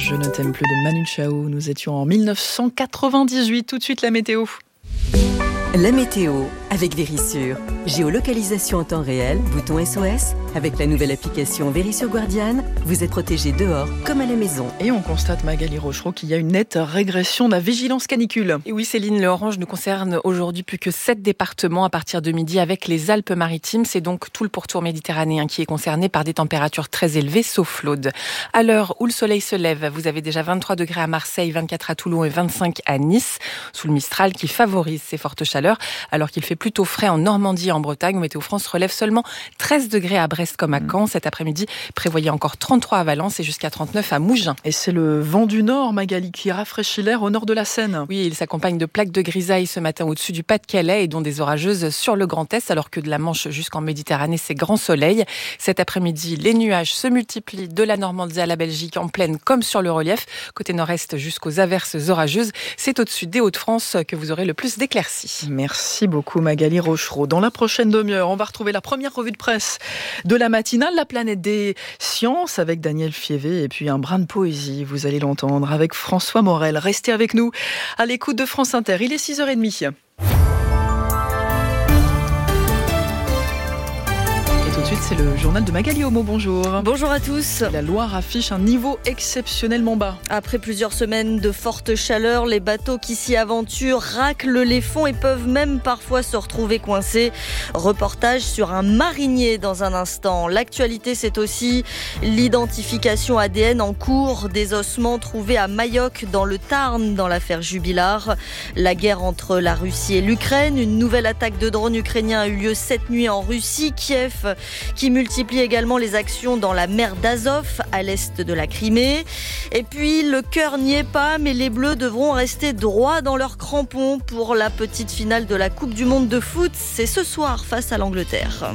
Je ne t'aime plus de Manu Chao. Nous étions en 1998. Tout de suite la météo. La météo avec Verisure. Géolocalisation en temps réel, bouton SOS. Avec la nouvelle application Verisure Guardian, vous êtes protégé dehors comme à la maison. Et on constate, Magali Rochereau, qu'il y a une nette régression de la vigilance canicule. Et oui, Céline, le orange ne concerne aujourd'hui plus que 7 départements à partir de midi avec les Alpes-Maritimes. C'est donc tout le pourtour méditerranéen qui est concerné par des températures très élevées, sauf l'Aude. À l'heure où le soleil se lève, vous avez déjà 23 degrés à Marseille, 24 à Toulon et 25 à Nice, sous le Mistral qui favorise ces fortes chaleurs, alors qu'il fait plutôt frais en Normandie et en Bretagne, où Météo France relève seulement 13 degrés à Brest comme à Caen. Cet après-midi, prévoyez encore 33 à Valence et jusqu'à 39 à Mougins. Et c'est le vent du nord, Magali, qui rafraîchit l'air au nord de la Seine. Oui, il s'accompagne de plaques de grisaille ce matin au-dessus du Pas-de-Calais et dont des orageuses sur le Grand Est, alors que de la Manche jusqu'en Méditerranée, c'est grand soleil. Cet après-midi, les nuages se multiplient de la Normandie à la Belgique en plaine comme sur le relief. Côté nord-est jusqu'aux averses orageuses, c'est au-dessus des Hauts-de-France que vous aurez le plus d'éclaircies. Merci beaucoup Magali Rochereau. Dans la prochaine demi-heure, on va retrouver la première revue de presse de la matinale, la planète des sciences avec Daniel Fievé et puis un brin de poésie, vous allez l'entendre, avec François Morel. Restez avec nous à l'écoute de France Inter. Il est 6h30. Tout de suite, c'est le journal de Magali Homo. Bonjour. Bonjour à tous. La Loire affiche un niveau exceptionnellement bas. Après plusieurs semaines de forte chaleur, les bateaux qui s'y aventurent raclent les fonds et peuvent même parfois se retrouver coincés. Reportage sur un marinier dans un instant. L'actualité, c'est aussi l'identification ADN en cours des ossements trouvés à Mayoc dans le Tarn dans l'affaire Jubilar. La guerre entre la Russie et l'Ukraine. Une nouvelle attaque de drones ukrainiens a eu lieu cette nuit en Russie. Kiev qui multiplie également les actions dans la mer d'Azov, à l'est de la Crimée. Et puis, le cœur n'y est pas, mais les Bleus devront rester droits dans leurs crampons pour la petite finale de la Coupe du Monde de foot. C'est ce soir face à l'Angleterre.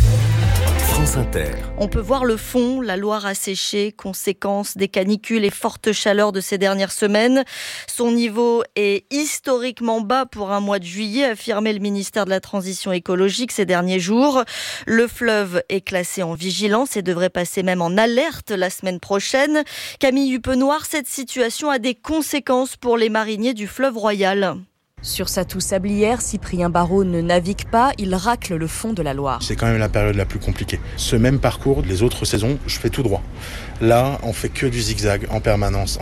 France Inter. On peut voir le fond, la Loire a séché, conséquence des canicules et fortes chaleurs de ces dernières semaines. Son niveau est historiquement bas pour un mois de juillet, affirmait le ministère de la Transition écologique ces derniers jours. Le fleuve est classé en vigilance et devrait passer même en alerte la semaine prochaine. Camille Huppenoir, cette situation a des conséquences pour les mariniers du fleuve Royal. Sur sa toux sablière, Cyprien Barraud ne navigue pas, il racle le fond de la Loire. C'est quand même la période la plus compliquée. Ce même parcours, les autres saisons, je fais tout droit. Là, on fait que du zigzag en permanence.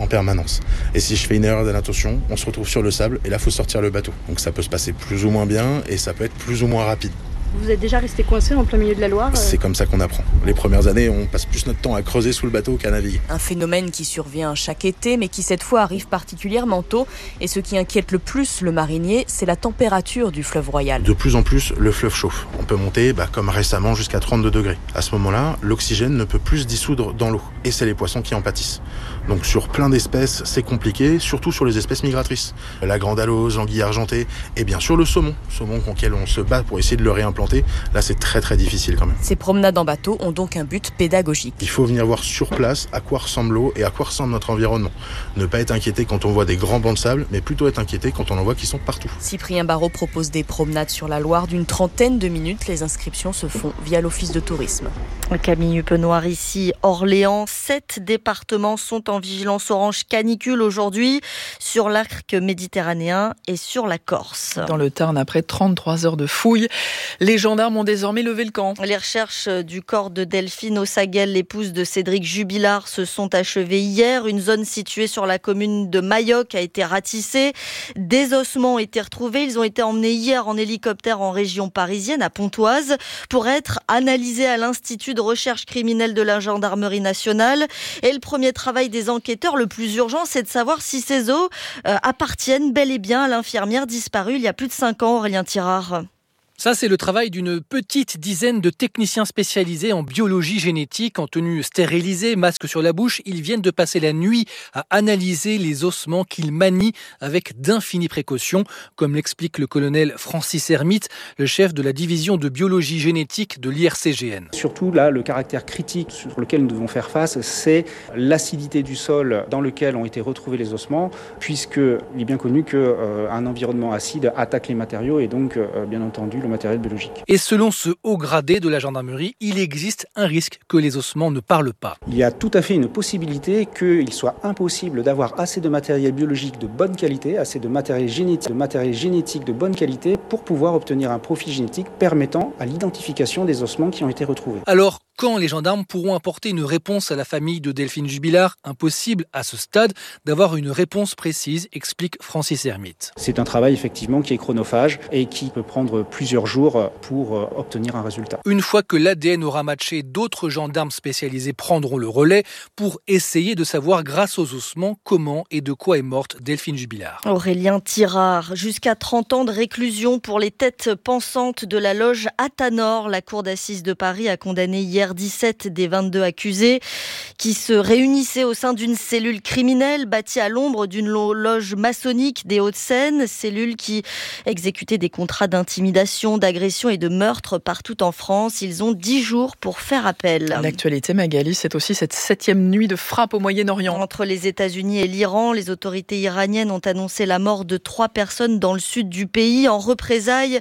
Et si je fais une erreur d'inattention, on se retrouve sur le sable et là, il faut sortir le bateau. Donc ça peut se passer plus ou moins bien et ça peut être plus ou moins rapide. Vous êtes déjà resté coincé en plein milieu de la Loire C'est comme ça qu'on apprend. Les premières années, on passe plus notre temps à creuser sous le bateau qu'à naviguer. Un phénomène qui survient chaque été, mais qui cette fois arrive particulièrement tôt. Et ce qui inquiète le plus le marinier, c'est la température du fleuve Royal. De plus en plus, le fleuve chauffe. On peut monter, comme récemment, jusqu'à 32 degrés. À ce moment-là, l'oxygène ne peut plus se dissoudre dans l'eau. Et c'est les poissons qui en pâtissent. Donc sur plein d'espèces, c'est compliqué, surtout sur les espèces migratrices. La grande alose, l'anguille argentée, et bien sûr le saumon auquel on se bat pour essayer de le réimplanter. Là, c'est très très difficile quand même. Ces promenades en bateau ont donc un but pédagogique. Il faut venir voir sur place à quoi ressemble l'eau et à quoi ressemble notre environnement. Ne pas être inquiété quand on voit des grands bancs de sable, mais plutôt être inquiété quand on en voit qui sont partout. Cyprien Barraud propose des promenades sur la Loire d'une trentaine de minutes. Les inscriptions se font via l'Office de tourisme. Camille Huppenoir ici, Orléans. 7 départements sont en vigilance orange canicule aujourd'hui sur l'arc méditerranéen et sur la Corse. Dans le Tarn, après 33 heures de fouilles, les gendarmes ont désormais levé le camp. Les recherches du corps de Delphine Ossaguel, l'épouse de Cédric Jubilard, se sont achevées hier. Une zone située sur la commune de Mayoc a été ratissée. Des ossements ont été retrouvés. Ils ont été emmenés hier en hélicoptère en région parisienne, à Pontoise, pour être analysés à l'Institut de recherche criminelle de la gendarmerie nationale. Et le premier travail des enquêteurs, le plus urgent, c'est de savoir si ces os appartiennent bel et bien à l'infirmière disparue il y a plus de 5 ans, Aurélien Tirard. Ça, c'est le travail d'une petite dizaine de techniciens spécialisés en biologie génétique, en tenue stérilisée, masque sur la bouche. Ils viennent de passer la nuit à analyser les ossements qu'ils manient avec d'infinies précautions, comme l'explique le colonel Francis Hermite, le chef de la division de biologie génétique de l'IRCGN. Surtout, là, le caractère critique sur lequel nous devons faire face, c'est l'acidité du sol dans lequel ont été retrouvés les ossements, puisqu'il est bien connu qu'un environnement acide attaque les matériaux et donc, bien entendu, le matériel biologique. Et selon ce haut gradé de la gendarmerie, il existe un risque que les ossements ne parlent pas. Il y a tout à fait une possibilité qu'il soit impossible d'avoir assez de matériel biologique de bonne qualité, assez de matériel génétique de bonne qualité pour pouvoir obtenir un profil génétique permettant à l'identification des ossements qui ont été retrouvés. Alors, quand les gendarmes pourront apporter une réponse à la famille de Delphine Jubilard? Impossible à ce stade d'avoir une réponse précise, explique Francis Hermite. C'est un travail effectivement qui est chronophage et qui peut prendre plusieurs jours pour obtenir un résultat. Une fois que l'ADN aura matché, d'autres gendarmes spécialisés prendront le relais pour essayer de savoir grâce aux ossements comment et de quoi est morte Delphine Jubilard. Aurélien Tirard, jusqu'à 30 ans de réclusion pour les têtes pensantes de la loge Athanor. La cour d'assises de Paris a condamné hier 17 des 22 accusés qui se réunissaient au sein d'une cellule criminelle bâtie à l'ombre d'une loge maçonnique des Hauts-de-Seine, cellule qui exécutait des contrats d'intimidation, d'agression et de meurtre partout en France. Ils ont 10 jours pour faire appel. L'actualité, Magali, c'est aussi cette 7e nuit de frappe au Moyen-Orient. Entre les États-Unis et l'Iran, les autorités iraniennes ont annoncé la mort de 3 personnes dans le sud du pays. En représailles,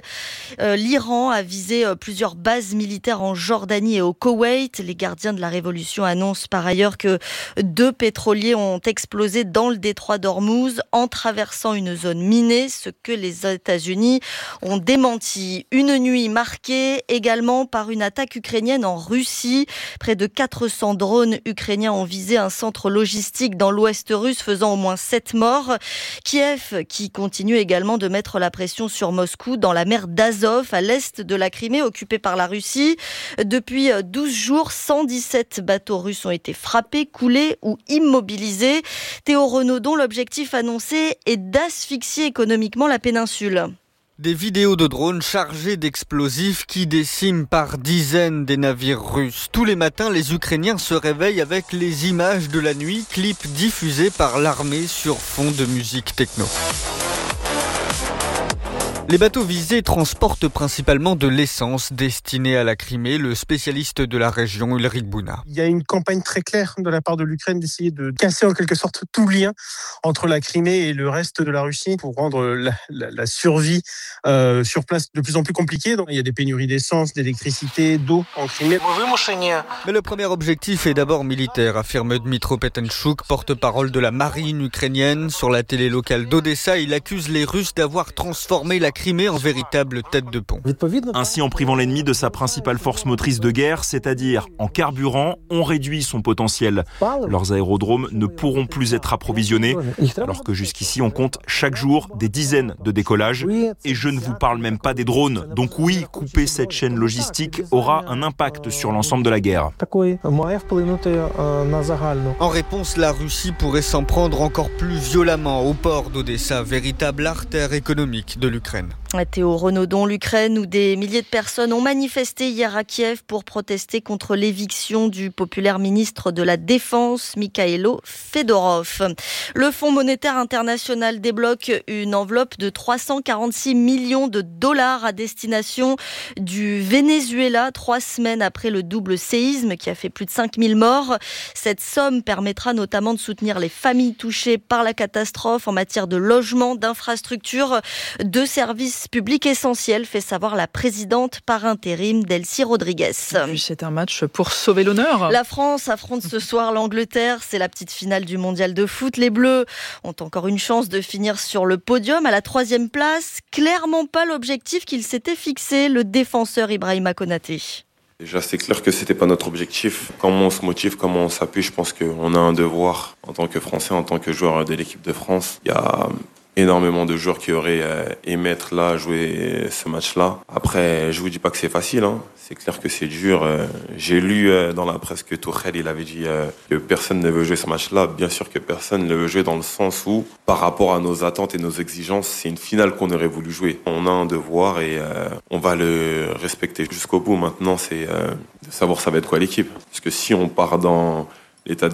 l'Iran a visé plusieurs bases militaires en Jordanie et au Koweït. Les gardiens de la révolution annoncent par ailleurs que 2 pétroliers ont explosé dans le détroit d'Ormuz en traversant une zone minée, ce que les États-Unis ont démenti. Une nuit marquée également par une attaque ukrainienne en Russie. Près de 400 drones ukrainiens ont visé un centre logistique dans l'ouest russe, faisant au moins 7 morts. Kiev, qui continue également de mettre la pression sur Moscou dans la mer d'Azov, à l'est de la Crimée, occupée par la Russie. Depuis 12 jours, 117 bateaux russes ont été frappés, coulés ou immobilisés. Théo Renaudon, l'objectif annoncé est d'asphyxier économiquement la péninsule. Des vidéos de drones chargés d'explosifs qui déciment par dizaines des navires russes. Tous les matins, les Ukrainiens se réveillent avec les images de la nuit, clips diffusés par l'armée sur fond de musique techno. Les bateaux visés transportent principalement de l'essence destinée à la Crimée. Le spécialiste de la région, Ulrich Bouna. Il y a une campagne très claire de la part de l'Ukraine d'essayer de casser en quelque sorte tout lien entre la Crimée et le reste de la Russie pour rendre la survie sur place de plus en plus compliquée. Donc, il y a des pénuries d'essence, d'électricité, d'eau en Crimée. Mais le premier objectif est d'abord militaire, affirme Dmytro Petenchuk, porte-parole de la marine ukrainienne. Sur la télé locale d'Odessa, il accuse les Russes d'avoir transformé la Crimée en véritable tête de pont. Ainsi, en privant l'ennemi de sa principale force motrice de guerre, c'est-à-dire en carburant, on réduit son potentiel. Leurs aérodromes ne pourront plus être approvisionnés, alors que jusqu'ici on compte chaque jour des dizaines de décollages. Et je ne vous parle même pas des drones. Donc oui, couper cette chaîne logistique aura un impact sur l'ensemble de la guerre. En réponse, la Russie pourrait s'en prendre encore plus violemment au port d'Odessa, véritable artère économique de l'Ukraine. Théo Renaudon, l'Ukraine, où des milliers de personnes ont manifesté hier à Kiev pour protester contre l'éviction du populaire ministre de la Défense, Mikhailo Fedorov. Le Fonds monétaire international débloque une enveloppe de 346 millions de dollars à destination du Venezuela, 3 semaines après le double séisme qui a fait plus de 5000 morts. Cette somme permettra notamment de soutenir les familles touchées par la catastrophe en matière de logement, d'infrastructures, de services publics essentiels, fait savoir la présidente par intérim Delcy Rodriguez. C'est un match pour sauver l'honneur. La France affronte ce soir l'Angleterre. C'est la petite finale du mondial de foot. Les Bleus ont encore une chance de finir sur le podium à la 3e place. Clairement pas l'objectif qu'il s'était fixé, le défenseur Ibrahima Konaté. Déjà, c'est clair que c'était pas notre objectif. Comment on se motive, comment on s'appuie, je pense qu'on a un devoir en tant que Français, en tant que joueur de l'équipe de France. Il y a énormément de joueurs qui auraient aimé être là, jouer ce match-là. Après, je vous dis pas que c'est facile, hein. C'est clair que c'est dur. J'ai lu dans la presse que Tuchel, il avait dit que personne ne veut jouer ce match-là. Bien sûr que personne ne veut jouer dans le sens où, par rapport à nos attentes et nos exigences, c'est une finale qu'on aurait voulu jouer. On a un devoir et on va le respecter jusqu'au bout. Maintenant, c'est de savoir ça va être quoi l'équipe. Parce que si on part dans l'état